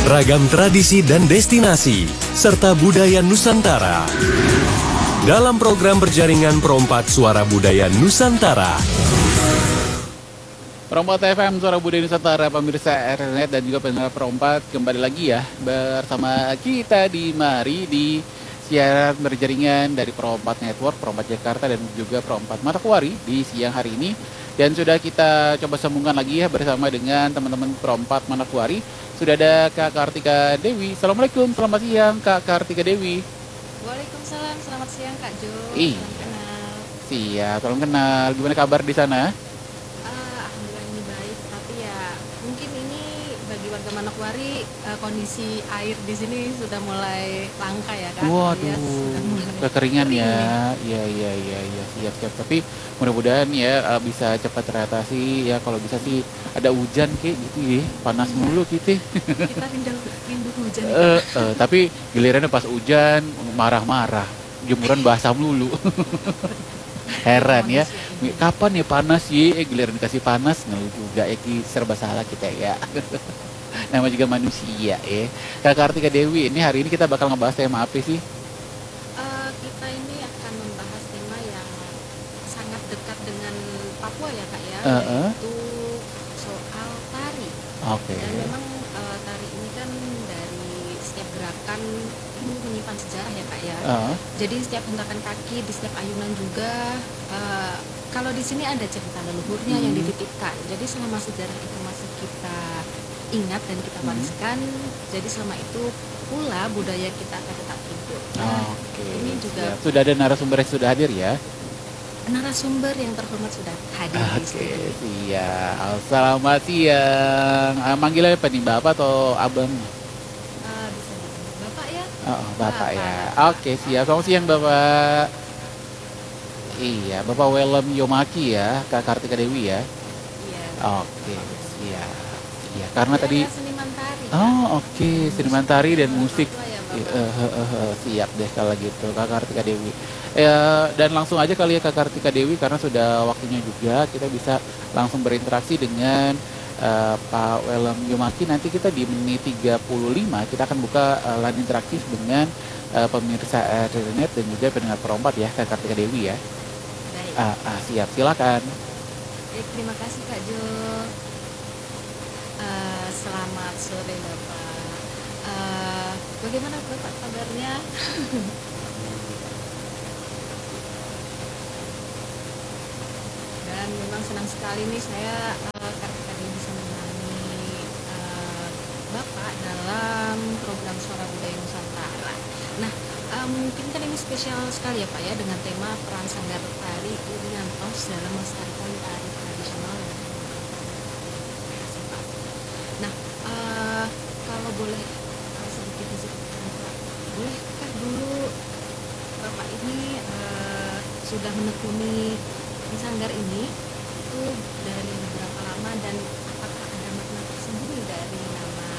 Ragam tradisi dan destinasi, serta budaya Nusantara. Dalam program berjaringan Perompak Suara Budaya Nusantara. Perompak FM Suara Budaya Nusantara, pemirsa RNet dan juga pendengar Perompak, kembali lagi ya bersama kita di Mari di siaran berjaringan dari Perompak Network, Perompak Jakarta dan juga Perompak Manokwari di siang hari ini. Dan sudah kita coba sambungkan lagi ya bersama dengan teman-teman Perompak Manokwari. Sudah ada Kak Kartika Dewi. Assalamualaikum, selamat siang Kak Kartika Dewi. Waalaikumsalam, selamat siang Kak Jo. Iya. Salam kenal. Siap, salam kenal. Gimana kabar di sana? Alhamdulillah ini baik, tapi ya mungkin ini bagi warga Manokwari kondisi air di sini sudah mulai langka ya Kak. Alias sudah mulai Kekeringan kering ya. nih. Iya, siap. Tapi mudah-mudahan ya bisa cepat teratasi ya. Kalau bisa sih ada hujan kayak gitu ya. Panas mulu gitu. Kita rindu hujan nih, Kak. Tapi gilirannya pas hujan marah-marah. Jemuran basah mulu. Heran ya. Kapan ya panas ya? Giliran dikasih panas ngeluh juga ya, serba salah kita ya. Nama juga manusia ya. Kak Kartika Dewi, ini hari ini kita bakal ngebahas tema apa sih? Kita ini akan membahas tema yang sangat dekat dengan Papua ya Kak ya, yaitu soal tari. Oke. Dan memang tari ini kan dari setiap gerakan itu menyimpan sejarah ya Kak ya. Jadi setiap hentakan kaki, di setiap ayunan juga kalau di sini ada cerita leluhurnya yang dititipkan. Jadi selama sejarah itu masih kita ingat dan kita wariskan, jadi selama itu pula budaya kita akan tetap hidup. Oke. Ini juga Siap. Sudah ada narasumber yang sudah hadir ya? narasumber yang terhormat sudah hadir di Oke, studio. siap. Selamat siang. Manggilnya apa nih, Bapak atau Abang? Bisa dipanggil Bapak ya? Oh, Bapak ya. Bapak. Oke, siap. Selamat siang, Bapak. Iya, Bapak Welem Yomaki ya, Kak Kartika Dewi ya. Iya. Oke, siap. Iya, karena Dia tadi adalah seniman tari. oke, seniman tari dan musik. Papua ya, Bapak. Siap deh kalau gitu, Kak Kartika Dewi. Dan langsung aja kali ya Kak Kartika Dewi, karena sudah waktunya juga kita bisa langsung berinteraksi dengan Pak Welem Yomaki. Nanti kita di menit 35 kita akan buka line interaktif dengan pemirsa RNet dan juga pendengar Perompak ya, Kak Kartika Dewi ya. Baik. Siap, silakan. Baik, terima kasih Kak Jo. Selamat sore Bapak. Bagaimana Bapak kabarnya? Dan memang senang sekali nih saya Kartika Dewi bisa menemani Bapak dalam program Suara Budaya Nusantara. Nah, mungkin kan ini spesial sekali ya Pak ya, dengan tema peran Sanggar Tari Iriantos dalam melestarikan tari tradisional yang khas Pak. Nah, kalau boleh sedikit disebutkan Pak, bolehkah dulu Bapak ini sudah menekuni di Sanggar ini itu dari berapa lama dan